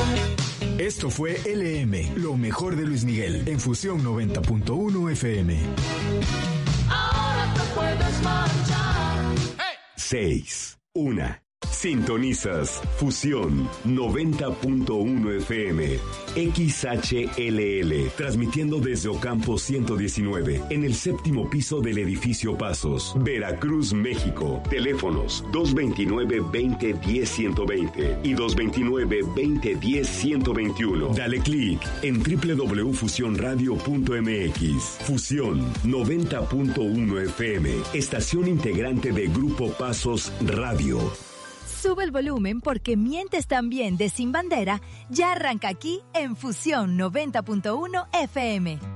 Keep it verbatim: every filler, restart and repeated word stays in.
Esto fue L M, lo mejor de Luis Miguel, en Fusión noventa punto uno F M. Ahora te puedes marchar. Hey. Seis, una. Sintonizas Fusión noventa punto uno F M, X H L L, transmitiendo desde Ocampo ciento diecinueve, en el séptimo piso del edificio Pasos, Veracruz, México. Teléfonos dos veintinueve, veinte, diez, ciento veinte y dos veintinueve, veinte, diez, ciento veintiuno. Dale clic en doble u doble u doble u punto fusión radio punto m x. Fusión noventa punto uno F M, estación integrante de Grupo Pasos Radio. Sube el volumen porque Mientes También de Sin Bandera ya arranca aquí en Fusión noventa punto uno F M.